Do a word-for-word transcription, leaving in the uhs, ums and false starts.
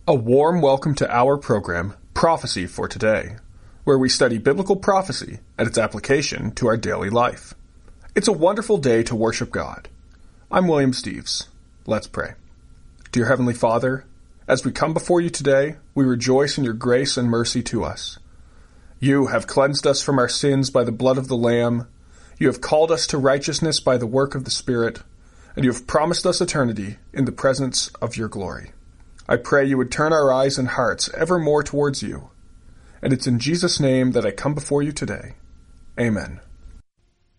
A warm welcome to our program, Prophecy for Today, where we study biblical prophecy and its application to our daily life. It's a wonderful day to worship God. I'm William Steves. Let's pray. Dear Heavenly Father, as we come before you today, we rejoice in your grace and mercy to us. You have cleansed us from our sins by the blood of the Lamb. You have called us to righteousness by the work of the Spirit, and you have promised us eternity in the presence of your glory. I pray you would turn our eyes and hearts ever more towards you. And it's in Jesus' name that I come before you today. Amen.